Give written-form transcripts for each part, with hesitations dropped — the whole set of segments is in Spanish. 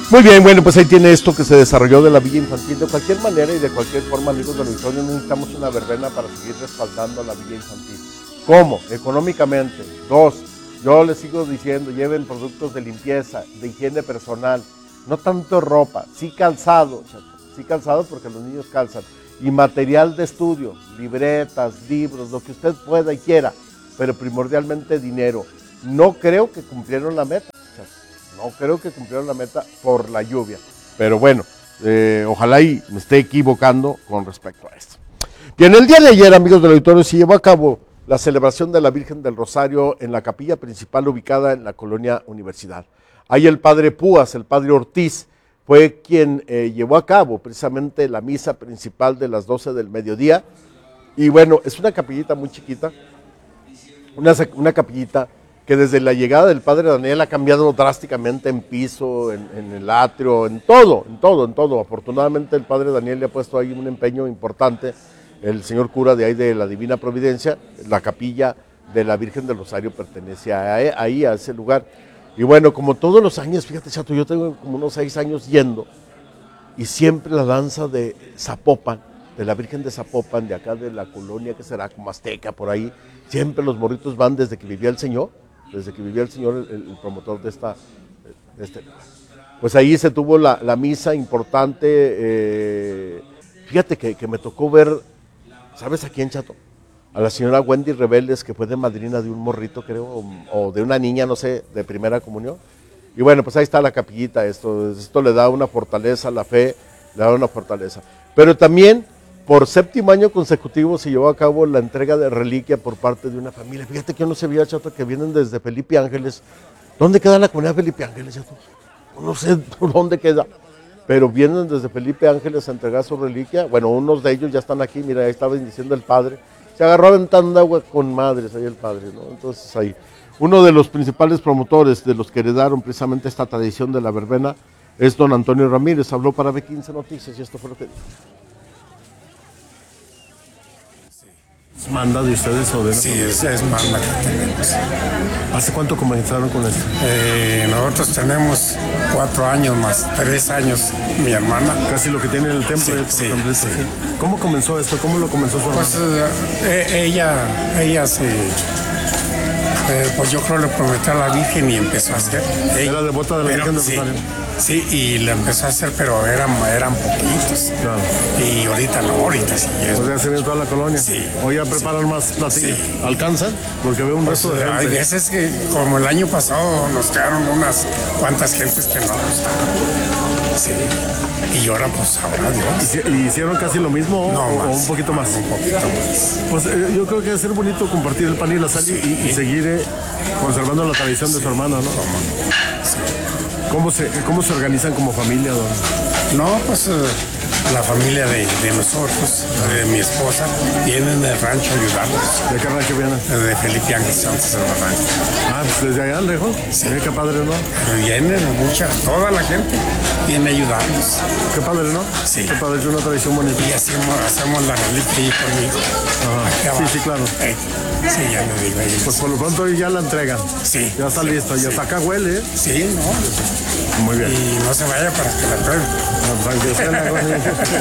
Muy bien, bueno, pues ahí tiene esto que se desarrolló de la Villa Infantil. De cualquier manera y de cualquier forma, amigos del auditorio, necesitamos una verbena para seguir respaldando a la Villa Infantil. ¿Cómo? Económicamente. 2, yo les sigo diciendo, lleven productos de limpieza, de higiene personal, no tanto ropa, sí calzado, sí calzado porque los niños calzan, y material de estudio, libretas, libros, lo que usted pueda y quiera, pero primordialmente dinero. No creo que cumplieron la meta. No creo que cumplieron la meta por la lluvia. Pero bueno, ojalá y me esté equivocando con respecto a esto. Bien, el día de ayer, amigos del auditorio, se llevó a cabo la celebración de la Virgen del Rosario en la capilla principal ubicada en la colonia Universidad. Ahí el padre Púas, el padre Ortiz, fue quien llevó a cabo precisamente la misa principal de las 12 del mediodía. Y bueno, es una capillita muy chiquita, una capillita que desde la llegada del padre Daniel ha cambiado drásticamente en piso, en el atrio, en todo. Afortunadamente el padre Daniel le ha puesto ahí un empeño importante, el señor cura de ahí de la Divina Providencia. La capilla de la Virgen del Rosario pertenece a ese lugar. Y bueno, como todos los años, fíjate, Chato, yo tengo como unos 6 años yendo, y siempre la danza de Zapopan, de la Virgen de Zapopan, de acá de la colonia que será como Azteca, por ahí, siempre los morritos van desde que vivía el señor, el promotor de este lugar. Pues ahí se tuvo la misa importante. Fíjate que me tocó ver, ¿sabes a quién, Chato? A la señora Wendy Rebeles, que fue de madrina de un morrito, creo, o de una niña, no sé, de primera comunión. Y bueno, pues ahí está la capillita, esto le da una fortaleza a la fe, le da una fortaleza. Pero también, por 7º año consecutivo, se llevó a cabo la entrega de reliquia por parte de una familia. Fíjate que yo no sabía, Chato, que vienen desde Felipe Ángeles. ¿Dónde queda la comunidad de Felipe Ángeles, Chato? No sé dónde queda, pero vienen desde Felipe Ángeles a entregar su reliquia. Bueno, unos de ellos ya están aquí, mira, ahí estaba diciendo el padre. Se agarró aventando agua con madres ahí el padre, ¿no? Entonces ahí, uno de los principales promotores de los que heredaron precisamente esta tradición de la verbena es don Antonio Ramírez. Habló para B15 Noticias y esto fue lo que dijo. ¿Manda de ustedes o de Sí, es manda que tenemos. ¿Hace cuánto comenzaron con esto? Nosotros tenemos 4 años más, 3 años, mi hermana. Casi lo que tiene el templo. Sí. ¿Cómo comenzó esto? ¿Cómo lo comenzó su hermana? Pues ella se... pues yo creo que le prometió a la Virgen y empezó a hacer. ¿Era devota de la Virgen del Rosario? Sí, y le empezó a hacer, pero eran poquitos. Claro. Y ahorita sí. ¿Podría ser en toda la colonia? Sí. ¿Hoy ya preparan más platillos? Sí. ¿Alcanzan? Porque veo un resto de gente. Hay veces que, como el año pasado, nos quedaron unas cuantas gentes que no gustaron. Sí. Y ahora, pues, sabrá Dios. ¿Y hicieron casi lo mismo o un poquito más? Un poquito más. Pues yo creo que debe ser bonito compartir el pan y la sal y seguir conservando la tradición de su hermana, ¿no? Sí. ¿Cómo se organizan como familia, don? No, pues la familia de nosotros, de mi esposa, vienen del rancho a ayudarnos. ¿De qué rancho vienen? De Felipe Ángeles Santos del Barranco. Ah, pues desde allá lejos. Sí. Qué padre, ¿no? Pero vienen toda la gente viene a ayudarnos. Qué padre, ¿no? Sí. Qué padre, es una tradición bonita. Y hacemos la reliquia ahí conmigo. Sí, claro. Sí, ya le digo ahí. Pues por lo pronto ya la entregan. Sí. Ya está lista, ya está acá, huele, ¿eh? Sí, ¿no? Muy bien. Y no se vaya para que la prueben.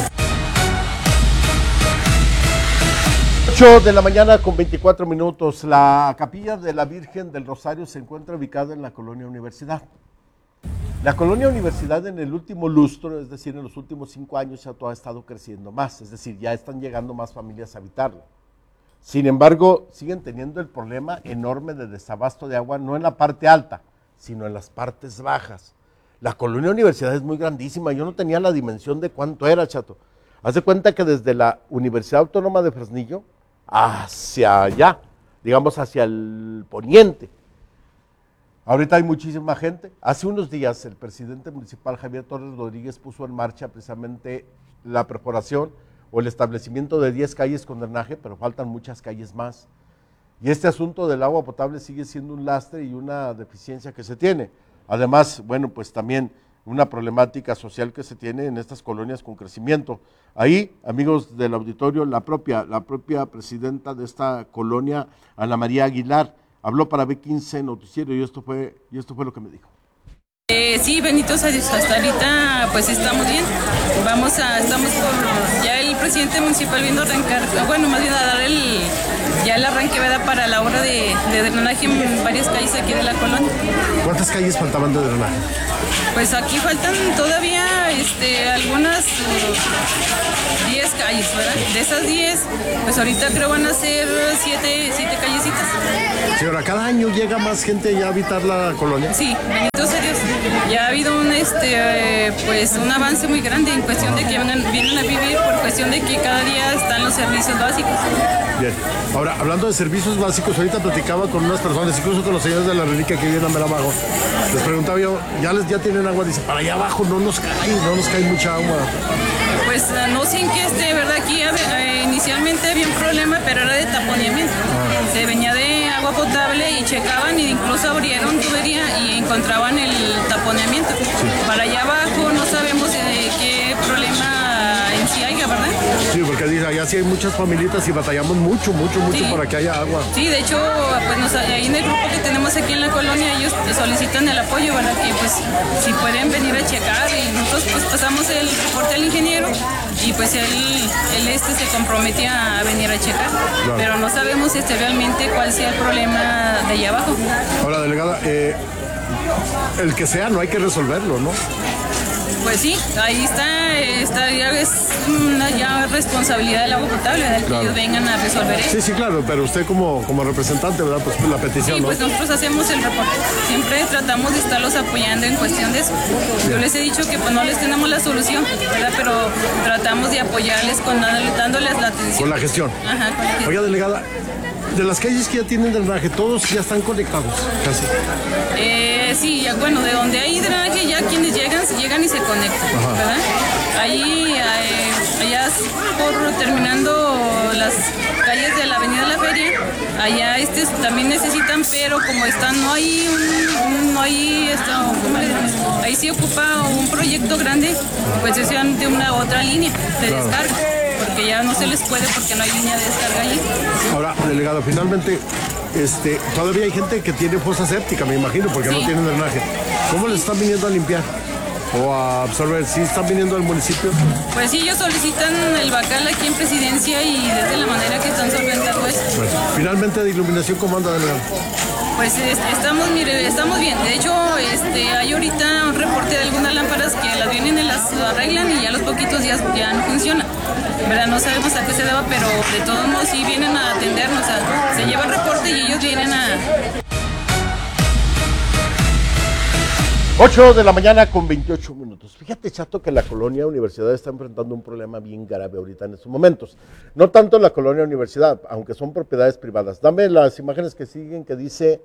8 de la mañana con 24 minutos. La capilla de la Virgen del Rosario se encuentra ubicada en la colonia Universidad. La colonia Universidad en el último lustro, es decir, en los últimos 5 años, ya todo ha estado creciendo más, es decir, ya están llegando más familias a habitarla. Sin embargo, siguen teniendo el problema enorme de desabasto de agua, no en la parte alta, sino en las partes bajas. La colonia Universidad es muy grandísima, yo no tenía la dimensión de cuánto era, Chato. Haz de cuenta que desde la Universidad Autónoma de Fresnillo hacia allá, digamos hacia el poniente, ahorita hay muchísima gente. Hace unos días el presidente municipal Javier Torres Rodríguez puso en marcha precisamente la perforación o el establecimiento de 10 calles con drenaje, pero faltan muchas calles más. Y este asunto del agua potable sigue siendo un lastre y una deficiencia que se tiene. Además, bueno, pues también una problemática social que se tiene en estas colonias con crecimiento. Ahí, amigos del auditorio, la propia presidenta de esta colonia, Ana María Aguilar, habló para B15 Noticiero y esto fue lo que me dijo. Sí, bendito sea Dios, hasta ahorita pues estamos bien. Estamos por ya el presidente municipal viendo arrancar, bueno, más bien a dar ya el arranque, ¿verdad?, para la obra de drenaje en varias calles aquí de la colonia. ¿Cuántas calles faltaban de drenaje? Pues aquí faltan todavía algunas 10 calles, ¿verdad? De esas 10, pues ahorita creo van a ser 7 callecitas. Señora, ¿cada año llega más gente ya a habitar la colonia? Sí, bendito sea Dios. Ya ha habido un avance muy grande en cuestión de que vienen a vivir, por cuestión de que cada día están los servicios básicos. Bien. Ahora, hablando de servicios básicos, ahorita platicaba con unas personas, incluso con los señores de la reliquia que viven a mera abajo. Les preguntaba yo, ¿ya tienen agua? Dice, para allá abajo no nos cae mucha agua. Pues no sé en qué ¿verdad? Aquí inicialmente había un problema, pero era de taponeamiento. Se venía de agua potable y checaban e incluso abrieron tubería y encontraban el taponeamiento. Sí. Para allá abajo no sabemos qué problema en sí haya, ¿verdad? Sí, porque dice, allá sí hay muchas familitas y batallamos mucho sí, para que haya agua. Sí, de hecho, pues ahí en el grupo que tenemos aquí en la colonia, ellos solicitan el apoyo, ¿verdad? Que pues si pueden venir a checar, y nosotros pues pasamos el reporte al ingeniero y pues él se compromete a venir a checar, claro. Pero no sabemos realmente cuál sea el problema de allá abajo. Ahora, delegada, el que sea no hay que resolverlo, ¿no? Pues sí, ahí está ya es una responsabilidad del agua potable, de que ellos vengan a resolver eso. Sí, claro, pero usted como representante, ¿verdad? Pues la petición, sí, ¿no? Pues nosotros hacemos el reporte. Siempre tratamos de estarlos apoyando en cuestión de eso. Yo les he dicho que pues no les tenemos la solución, ¿verdad? Pero tratamos de apoyarles dándoles la atención. Con la gestión. Ajá, con la gestión. Oiga, delegada, de las calles que ya tienen drenaje, todos ya están conectados, casi. Sí, ya, bueno, de donde hay drenaje ya quienes llegan y se conectan, ¿verdad? Ahí, allá terminando las calles de la Avenida de la Feria, allá también necesitan, pero como ahí sí ocupa un proyecto grande, pues es de una otra línea de descarga, porque ya no se les puede porque no hay línea de descarga allí. Ahora, delegado, finalmente, todavía hay gente que tiene fosa séptica, me imagino, porque no tienen drenaje. ¿Cómo les están viniendo a limpiar o a absorber? ¿Sí están viniendo al municipio? Pues sí, ellos solicitan el bacal aquí en Presidencia y desde la manera que están solventando eso. Bueno, finalmente, de iluminación, ¿cómo anda, delegado? Pues estamos bien. De hecho, hay ahorita un reporte de algunas lámparas que las vienen y las arreglan y ya los poquitos días ya no funcionan. ¿Verdad? No sabemos a qué se deba, pero de todos modos sí vienen a atendernos. Se lleva el reporte y ellos vienen a... 8 de la mañana con 28 minutos. Fíjate, Chato, que la colonia Universidad está enfrentando un problema bien grave ahorita en estos momentos. No tanto la colonia Universidad, aunque son propiedades privadas. Dame las imágenes que siguen, que dice,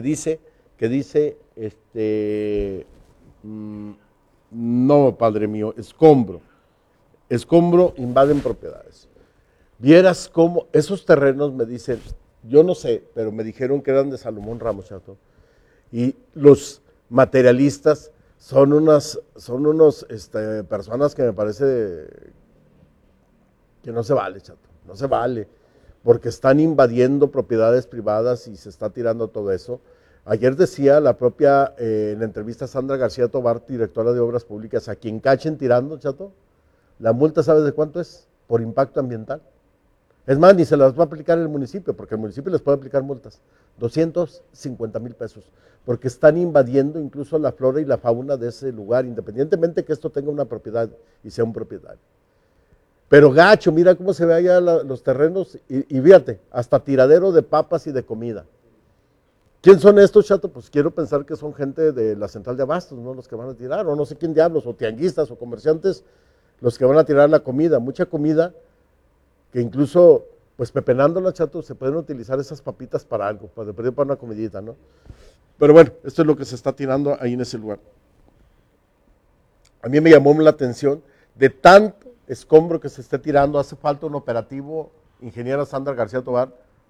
no, padre mío, escombro, invaden propiedades. Vieras cómo esos terrenos me dicen, yo no sé, pero me dijeron que eran de Salomón Ramos, Chato. Y los materialistas son unos personas que me parece que no se vale, Chato, no se vale, porque están invadiendo propiedades privadas y se está tirando todo eso. Ayer decía la propia, en la entrevista Sandra García Tobar, directora de Obras Públicas, a quien cachen tirando, Chato, la multa, ¿sabes de cuánto es? Por impacto ambiental. Es más, ni se las va a aplicar el municipio, porque el municipio les puede aplicar multas. 250,000 pesos, porque están invadiendo incluso la flora y la fauna de ese lugar, independientemente que esto tenga una propiedad y sea un propietario. Pero gacho, mira cómo se ve allá los terrenos y fíjate, hasta tiradero de papas y de comida. ¿Quién son estos, Chato? Pues quiero pensar que son gente de la central de abastos, ¿no? Los que van a tirar, o no sé quién diablos, o tianguistas o comerciantes, los que van a tirar la comida, mucha comida, que incluso, pues pepenándola, Chato, se pueden utilizar esas papitas para algo, para una comidita, ¿no? Pero bueno, esto es lo que se está tirando ahí en ese lugar. A mí me llamó la atención de tanto escombro que se esté tirando, hace falta un operativo, ingeniera Sandra García Tobar,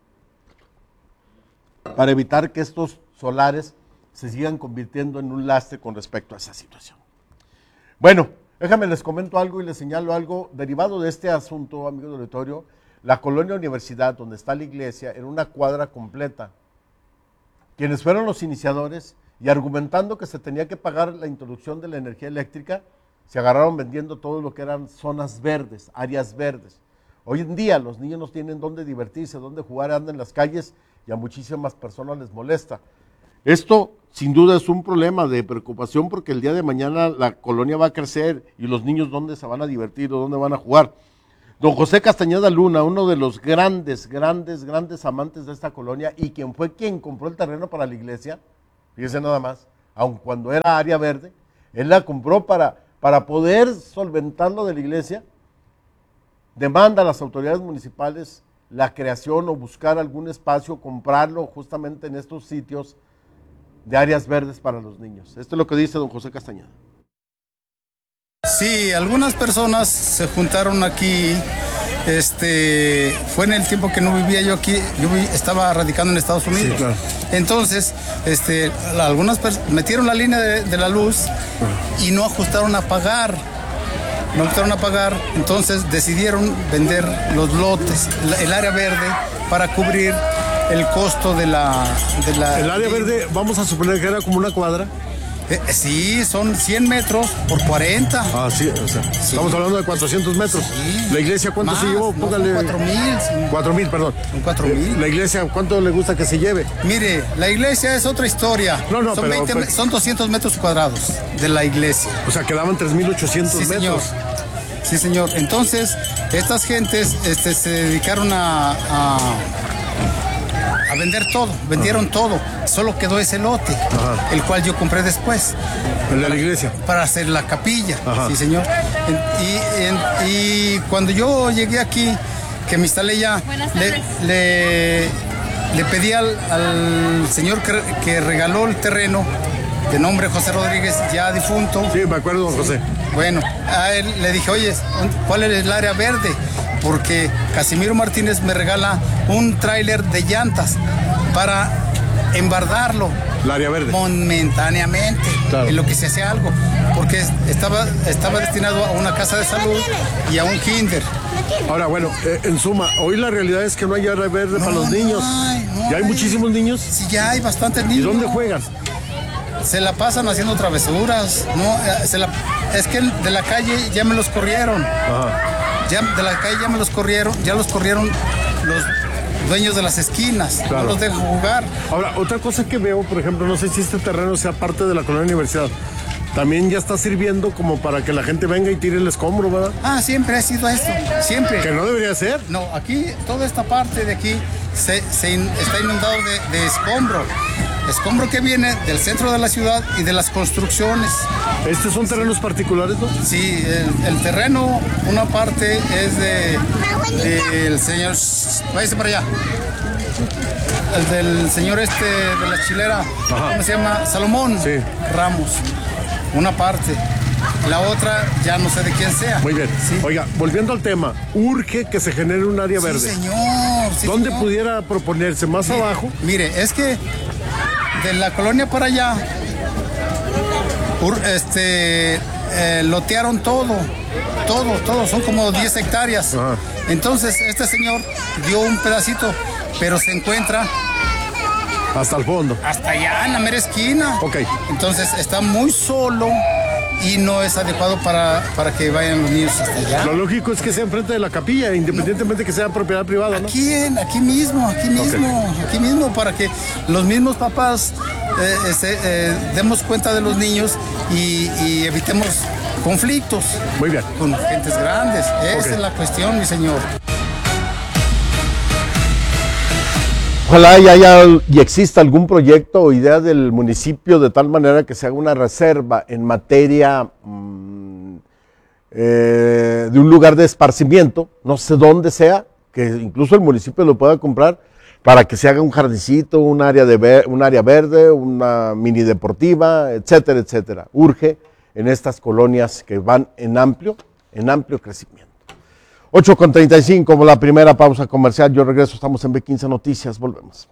para evitar que estos solares se sigan convirtiendo en un lastre con respecto a esa situación. Bueno, déjame les comento algo y les señalo algo derivado de este asunto, amigos del auditorio. La colonia Universidad, donde está la iglesia, era una cuadra completa. Quienes fueron los iniciadores y argumentando que se tenía que pagar la introducción de la energía eléctrica, se agarraron vendiendo todo lo que eran zonas verdes, áreas verdes. Hoy en día los niños no tienen dónde divertirse, dónde jugar, andan en las calles y a muchísimas personas les molesta. Esto sin duda es un problema de preocupación porque el día de mañana la colonia va a crecer y los niños dónde se van a divertir o dónde van a jugar. Don José Castañeda Luna, uno de los grandes amantes de esta colonia y quien compró el terreno para la iglesia, fíjese nada más, aun cuando era área verde, él la compró para poder solventarlo de la iglesia, demanda a las autoridades municipales la creación o buscar algún espacio, comprarlo justamente en estos sitios de áreas verdes para los niños. Esto es lo que dice don José Castañeda. Sí, algunas personas se juntaron aquí, fue en el tiempo que no vivía yo aquí, estaba radicando en Estados Unidos. Sí, claro. Entonces, algunas personas metieron la línea de la luz y no ajustaron a pagar. Entonces decidieron vender los lotes, el área verde, para cubrir el costo de la... El área verde, vamos a suponer que era como una cuadra. Sí, son 100 metros por 40. Ah, sí, o sea, sí. Estamos hablando de 400 metros. Sí. ¿La iglesia cuánto más, se llevó? Póngale. 4,000. 4,000, perdón. 4,000. ¿La iglesia cuánto le gusta que se lleve? Mire, la iglesia es otra historia. No, son 200 metros cuadrados de la iglesia. O sea, quedaban 3,800 metros. Señor. Sí, señor. Entonces, estas gentes se dedicaron a vender todo, vendieron todo, solo quedó ese lote, el cual yo compré después. ¿El de la iglesia? Para hacer la capilla, sí señor. Y cuando yo llegué aquí, que me instalé ya, le pedí al señor que regaló el terreno, de nombre José Rodríguez, ya difunto. Sí, me acuerdo, don José. Bueno, a él le dije, oye, ¿cuál es el área verde? Porque Casimiro Martínez me regala un tráiler de llantas para embardarlo. El área verde. Momentáneamente, claro. En lo que se hace algo. Porque estaba destinado a una casa de salud y a un kinder. Ahora, bueno, en suma, hoy la realidad es que no hay área verde para los niños. ¿Ya hay muchísimos niños? Sí, ya hay bastantes niños. ¿Y dónde juegan? Se la pasan haciendo travesuras, es que de la calle ya me los corrieron. Ya de la calle ya los corrieron los dueños de las esquinas, claro. No los dejan jugar. Ahora, otra cosa que veo, por ejemplo, no sé si este terreno sea parte de la colonia Universidad, también ya está sirviendo como para que la gente venga y tire el escombro, ¿verdad? Ah, siempre ha sido esto, siempre. ¿Que no debería ser? No, aquí, toda esta parte de aquí está inundado de escombro. Escombro que viene del centro de la ciudad y de las construcciones. ¿Estos son terrenos particulares, no? Sí, el terreno, una parte es del señor... Váyase para allá. El del señor de la chilera, ¿cómo se llama? Salomón Ramos. Una parte. La otra ya no sé de quién sea. Muy bien. ¿Sí? Oiga, volviendo al tema, urge que se genere un área verde. Sí, señor. Sí, ¿dónde señor pudiera proponerse? ¿Más abajo? Mire, es que de la colonia para allá lotearon todo, son como 10 hectáreas. Entonces este señor dio un pedacito, pero se encuentra hasta el fondo, hasta allá en la mera esquina. Okay. Entonces está muy solo y no es adecuado para que vayan los niños hasta allá. Lo lógico es que sea enfrente de la capilla, independientemente que sea propiedad privada, ¿no? Aquí mismo, para que los mismos papás demos cuenta de los niños y evitemos conflictos. Muy bien. Con gentes grandes. Esa es la cuestión, mi señor. Ojalá haya y exista algún proyecto o idea del municipio de tal manera que se haga una reserva en materia de un lugar de esparcimiento, no sé dónde sea, que incluso el municipio lo pueda comprar para que se haga un jardincito, un área verde, una mini deportiva, etcétera, etcétera. Urge en estas colonias que van en amplio crecimiento. 8:35, la primera pausa comercial. Yo regreso, estamos en B15 Noticias, volvemos.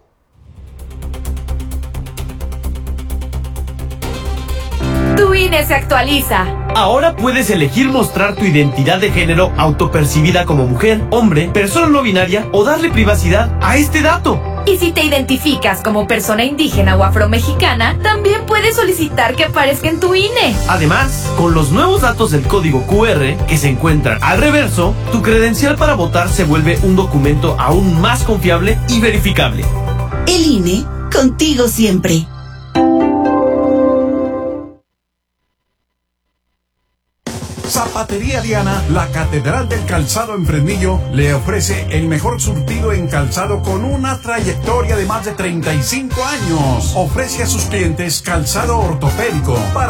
Tu INE se actualiza. Ahora puedes elegir mostrar tu identidad de género autopercibida como mujer, hombre, persona no binaria o darle privacidad a este dato. Y si te identificas como persona indígena o afromexicana, también puedes solicitar que aparezca en tu INE. Además, con los nuevos datos del código QR que se encuentran al reverso, tu credencial para votar se vuelve un documento aún más confiable y verificable. El INE, contigo siempre. Zapatería Diana, la catedral del calzado en Fresnillo, le ofrece el mejor surtido en calzado con una trayectoria de más de 35 años. Ofrece a sus clientes calzado ortopédico para